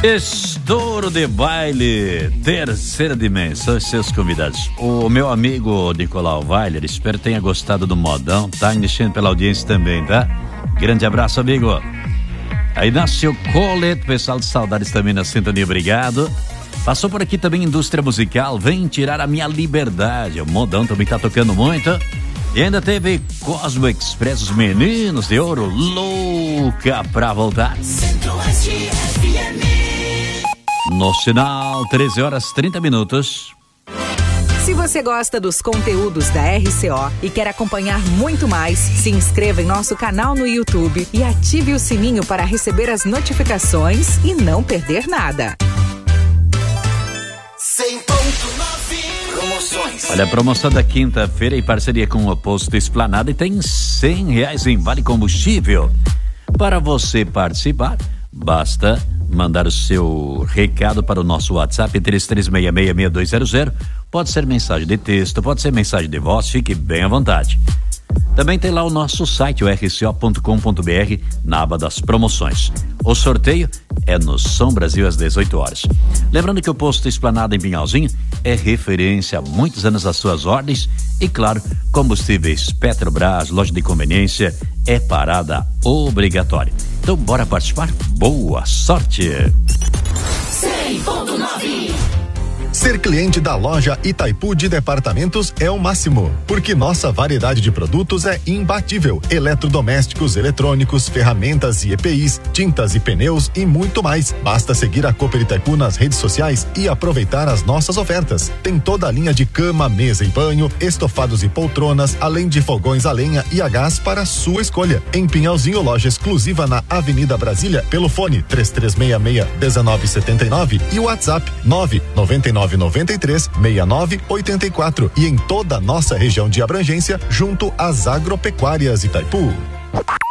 Estouro de baile, terceira dimensão, seus convidados. O meu amigo Nicolau Weiler, espero que tenha gostado do modão, tá mexendo pela audiência também, tá? Grande abraço, amigo. Aí nasceu Colete, pessoal de saudades também na sintonia, obrigado. Passou por aqui também Indústria Musical, Vem Tirar a Minha Liberdade, o modão também tá tocando muito. E ainda teve Cosmo Express, os meninos de ouro, louca pra voltar. No sinal, 13h30. Se você gosta dos conteúdos da RCO e quer acompanhar muito mais, se inscreva em nosso canal no YouTube e ative o sininho para receber as notificações e não perder nada. 100.9 Promoções. Olha, a promoção da quinta-feira em parceria com o Posto Esplanada e tem R$100 em vale combustível. Para você participar, basta mandar o seu recado para o nosso WhatsApp 33666200. Pode ser mensagem de texto, pode ser mensagem de voz, fique bem à vontade. Também tem lá o nosso site, o rco.com.br, na aba das promoções. O sorteio é no São Brasil às 18h. Lembrando que o Posto Esplanada em Pinhalzinho é referência há muitos anos às suas ordens e, claro, combustíveis Petrobras, loja de conveniência, é parada obrigatória. Então, bora participar? Boa sorte! 100.9. Ser cliente da loja Itaipu de Departamentos é o máximo, porque nossa variedade de produtos é imbatível. Eletrodomésticos, eletrônicos, ferramentas e EPIs, tintas e pneus e muito mais. Basta seguir a Cooper Itaipu nas redes sociais e aproveitar as nossas ofertas. Tem toda a linha de cama, mesa e banho, estofados e poltronas, além de fogões a lenha e a gás para sua escolha. Em Pinhalzinho, loja exclusiva na Avenida Brasília, pelo fone 3366-1979 e o WhatsApp 99993-6984 e em toda a nossa região de abrangência, junto às agropecuárias Itaipu.